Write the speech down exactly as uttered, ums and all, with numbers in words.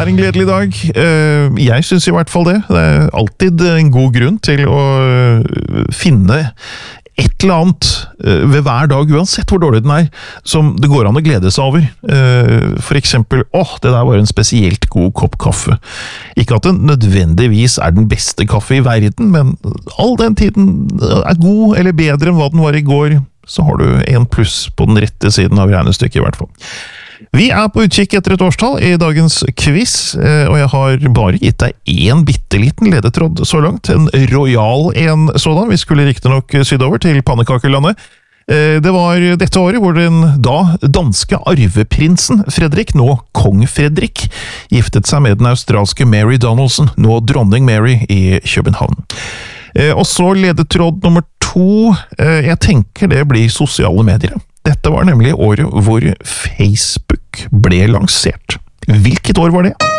er en gledelig dag. Jeg synes i hvert fall det. Det er alltid en god grunn til å finne et eller annet ved hver dag, uansett hvor dårlig den er, som det går an å glede seg over. For eksempel, åh, det der var en spesielt god kopp kaffe. Ikke at den nødvendigvis er den beste kaffe i verden, men all den tiden er god eller bedre enn hva den var i går, så har du en pluss på den rette siden av regnestykket i hvert fall. Vi er på utkikk etter et årstall i dagens quiz, og jeg har bare gitt deg en bitteliten ledetråd så langt, en royal en sådan. Vi skulle riktig nok sydover til pannekakelandet. Det var dette året hvor den da danske arveprinsen Fredrik, nå kong Fredrik, giftet seg med den australske Mary Donaldson, nå dronning Mary i København. Og så ledetråd nummer to, jeg tenker det blir sosiale medier. Dette var nemlig året hvor Facebook ble lansert. Hvilket år var det?